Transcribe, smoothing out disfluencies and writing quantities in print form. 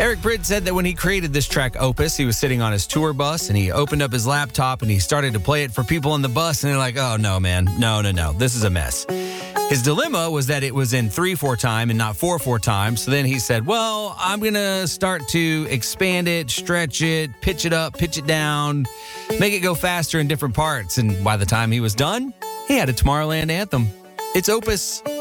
Eric Britt said that when he created this track, Opus, he was sitting on his tour bus and he opened up his laptop and he started to play it for people on the bus. And they're like, oh, no, man. No. This is a mess. His dilemma was that it was in 3/4 time and not 4/4 time. So then he said, well, I'm going to start to expand it, stretch it, pitch it up, pitch it down, make it go faster in different parts. And by the time he was done, he had a Tomorrowland anthem. It's Opus.